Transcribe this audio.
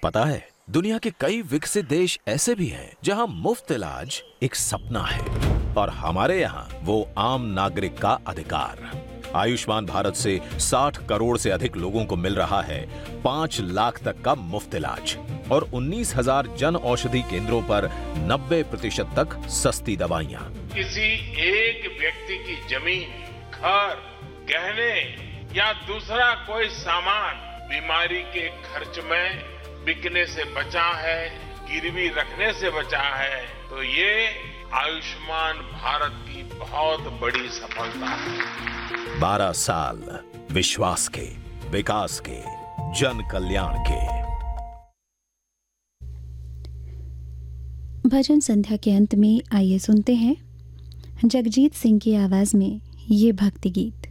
पता है, दुनिया के कई विकसित देश ऐसे भी हैं जहां मुफ्त इलाज एक सपना है और हमारे यहाँ वो आम नागरिक का अधिकार। आयुष्मान भारत से 60 करोड़ से अधिक लोगों को मिल रहा है 5 लाख तक का मुफ्त इलाज और 19,000 जन औषधि केंद्रों पर 90% तक सस्ती दवाइयाँ। किसी एक व्यक्ति की जमीन, घर, गहने या दूसरा कोई सामान बीमारी के खर्च में बिकने से बचा है, गिरवी रखने से बचा है, तो ये आयुष्मान भारत की बहुत बड़ी सफलता है। 12 साल विश्वास के, विकास के, जन कल्याण के। भजन संध्या के अंत में आइए सुनते हैं जगजीत सिंह की आवाज में ये भक्ति गीत।